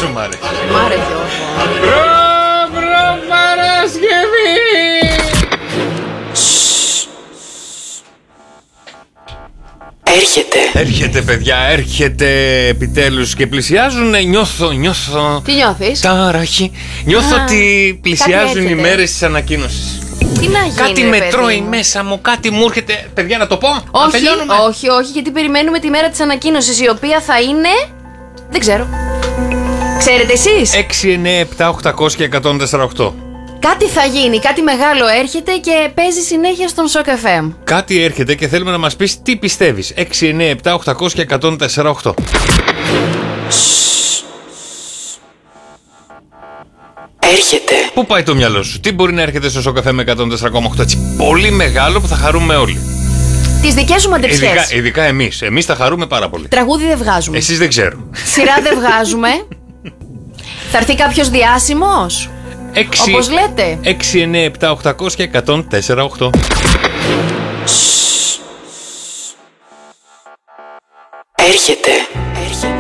Πόσο μ' άρεσε. Μ' άρεσε Γιώργο. Παρασκευή! Έρχεται παιδιά, έρχεται επιτέλους και πλησιάζουν. Νιώθω. Τι νιώθεις? Ταραχή. Νιώθω ότι πλησιάζουν οι μέρες της ανακοίνωσης. Τι να γίνει, κάτι με τρώει μέσα μου, κάτι μου έρχεται. Παιδιά, να το πω? Όχι, γιατί περιμένουμε τη μέρα της ανακοίνωσης, η οποία θα είναι... Δεν ξέρω. Ξέρετε εσείς? 6, 9, 7, 800 και 148. Κάτι θα γίνει, κάτι μεγάλο έρχεται και παίζει συνέχεια στον Shock FM. Κάτι έρχεται και θέλουμε να μας πεις τι πιστεύεις. 6, 9, 7, 800 και 148. Έρχεται. Πού πάει το μυαλό σου? Τι μπορεί να έρχεται στο Shock FM με 104,8? Έτσι πολύ μεγάλο που θα χαρούμε όλοι. Τις δικές σου μαντεψιές. Ειδικά εμείς. Εμείς θα χαρούμε πάρα πολύ. Τραγούδι δεν βγάζουμε. Εσείς δεν ξέρω. Σειρά δεν βγάζουμε. Θα έρθει κάποιος διάσημος? 6, όπως λέτε. 6, 9, 7, 800 και 104,8. Έρχεται.